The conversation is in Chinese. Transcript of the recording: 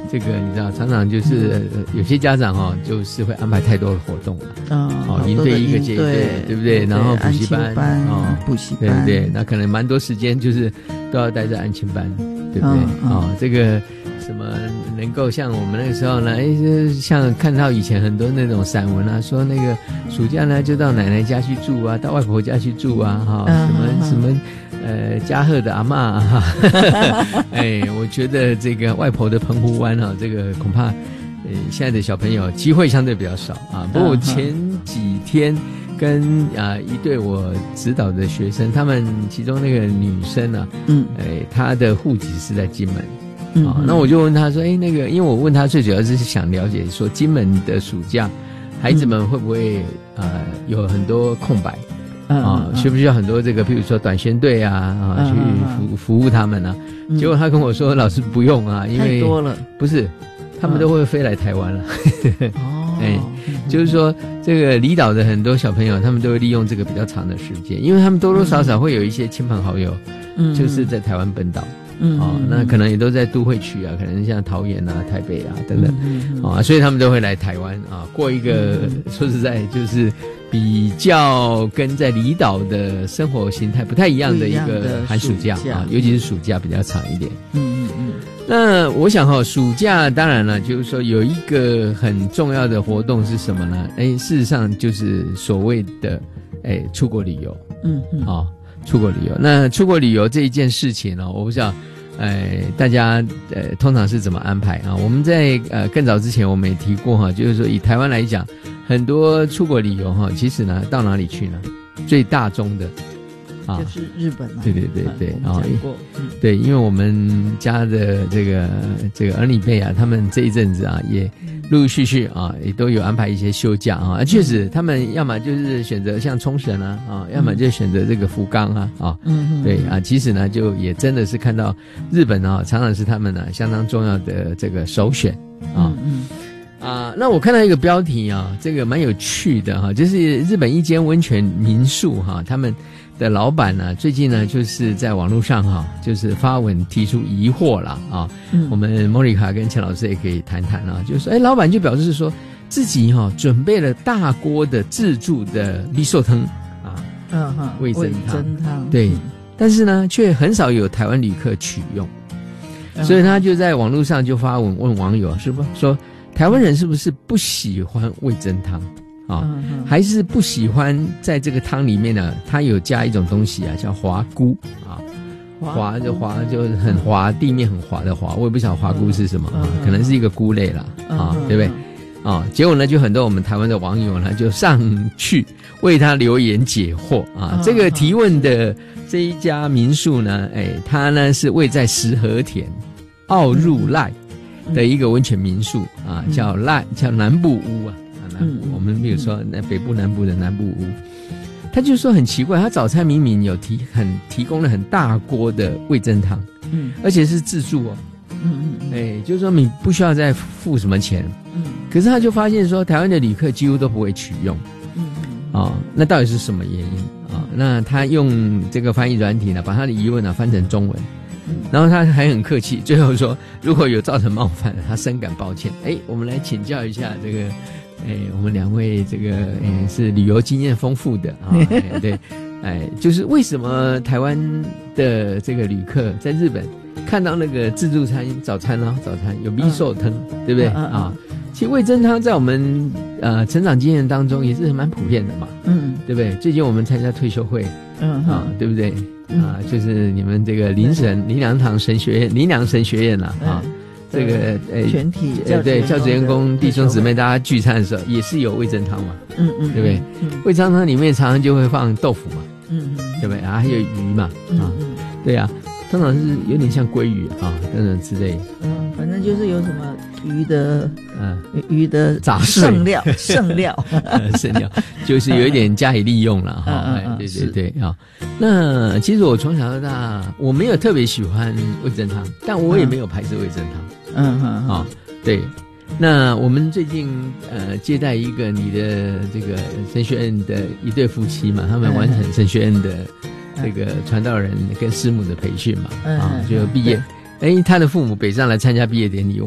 这个你知道，常常就是有些家长就是会安排太多的活动了，营队一个接一队，对不对？然后补习班补习班， 对不对？那可能蛮多时间就是都要待在安亲班，对不对？这个什么能够像我们那个时候呢？像看到以前很多那种散文啊，说那个暑假呢就到奶奶家去住啊，到外婆家去住啊，什么嘉禾的阿嬷我觉得这个外婆的澎湖湾这个恐怕现在的小朋友机会相对比较少啊。不过我前几天跟一对我指导的学生，他们其中那个女生啊，她的户籍是在金门。那我就问他说，那个，因为我问他最主要是想了解说，金门的暑假，孩子们会不会有很多空白需不需要很多这个，比如说短宣队去服务他们啊？结果他跟我说，老师不用啊，因为太多了， 不是，他们都会飞来台湾了。就是说这个离岛的很多小朋友，他们都会利用这个比较长的时间，因为他们多多少少会有一些亲朋好友，就是在台湾本岛。那可能也都在都会区啊，可能像桃园啊、台北啊等等，所以他们都会来台湾过一个说实在就是比较跟在离岛的生活形态不太一样的一个寒暑假尤其是暑假比较长一点。那我想暑假当然了，就是说有一个很重要的活动是什么呢？事实上就是所谓的出国旅游。出国旅游，那出国旅游这一件事情我不知道，大家通常是怎么安排啊？我们在更早之前我们也提过就是说以台湾来讲，很多出国旅游其实呢到哪里去呢？最大宗的就是日本对对，因为我们家的这个儿女辈他们这一阵子也陆陆续续也都有安排一些休假确实他们要么就是选择像冲绳要么就选择这个福冈对其实呢就也真的是看到日本常常是他们相当重要的这个首选那我看到一个标题这个蛮有趣的就是日本一间温泉民宿他们的老板呢，最近呢就是在网络上就是发文提出疑惑啦我们莫妮卡跟钱老师也可以谈谈就是说老板就表示说自己准备了大锅的自助的味噌汤味噌汤对，但是呢却很少有台湾旅客取用，所以他就在网络上就发文问网友是不说台湾人是不是不喜欢味噌汤还是不喜欢在这个汤里面呢？它有加一种东西叫滑菇滑就是很滑，地面很滑的滑，我也不晓得滑菇是什么可能是一个菇类啦对不对结果呢，就很多我们台湾的网友呢就上去为他留言解惑这个提问的这一家民宿呢，它呢是位在石河田奥入濑的一个温泉民宿叫南部屋我们比如说北部南部的南部屋，他就说很奇怪，他早餐明明有提供了很大锅的味噌汤而且是自助就是说你不需要再付什么钱可是他就发现说台湾的旅客几乎都不会取用那到底是什么原因那他用这个翻译软体呢把他的疑问翻成中文然后他还很客气，最后说如果有造成冒犯他深感抱歉我们来请教一下这个我们两位这个是旅游经验丰富的对就是为什么台湾的这个旅客在日本看到那个自助餐早餐有味噌汤对不对其实味噌汤在我们成长经验当中也是蛮普遍的嘛对不对？最近我们参加退休会对不对就是你们这个林良神学院这个全体对教职员工弟兄姊妹大家聚餐的时候也是有味噌汤嘛对不对味噌汤里面常常就会放豆腐嘛对不对还有鱼嘛对通常是有点像鲑鱼等等之类反正就是有什么鱼的杂剩料剩料就是有一点加以利用了对那其实我从小到大我没有特别喜欢味噌汤但我也没有排斥味噌汤对那我们最近接待一个你的这个神学院的一对夫妻嘛他们完成神学院的这个传道人跟师母的培训嘛就毕业他的父母北上来参加毕业典礼